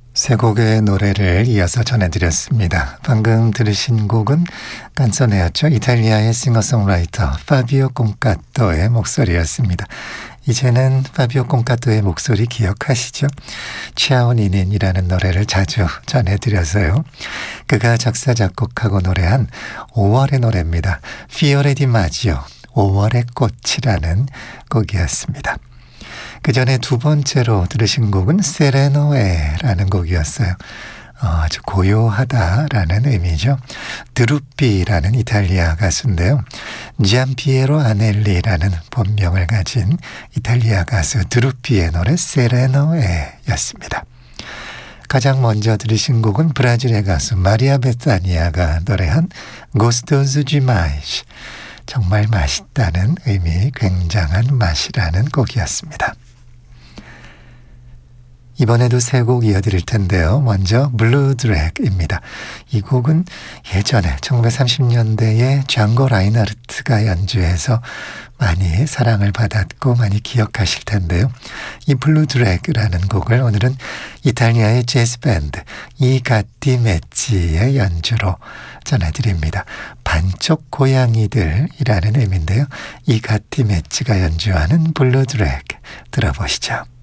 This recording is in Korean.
세 곡의 노래를 이어서 전해드렸습니다. 방금 들으신 곡은 깐소네였죠. 이탈리아의 싱어송라이터 파비오 콩카토의 목소리였습니다. 이제는 파비오 콩카토의 목소리 기억하시죠? 치아오니닌이라는 노래를 자주 전해드려서요. 그가 작사 작곡하고 노래한 5월의 노래입니다. 피오레 디 마지오, 5월의 꽃이라는 곡이었습니다. 그 전에 두 번째로 들으신 곡은 세레노에라는 곡이었어요. 아주 고요하다라는 의미죠. 드루피라는 이탈리아 가수인데요. 지안피에로 아넬리라는 본명을 가진 이탈리아 가수 드루피의 노래 세레노에였습니다. 가장 먼저 들으신 곡은 브라질의 가수 마리아 베타니아가 노래한 고스토스 디마이스, 정말 맛있다는 의미, 굉장한 맛이라는 곡이었습니다. 이번에도 세 곡 이어드릴 텐데요. 먼저 블루 드랙입니다. 이 곡은 예전에 1930년대에 장고 라인하르트가 연주해서 많이 사랑을 받았고 많이 기억하실 텐데요. 이 블루 드랙이라는 곡을 오늘은 이탈리아의 재즈 밴드 이 가티 메치의 연주로 전해드립니다. 반쪽 고양이들이라는 의미인데요. 이 가티 메치가 연주하는 블루 드랙 들어보시죠.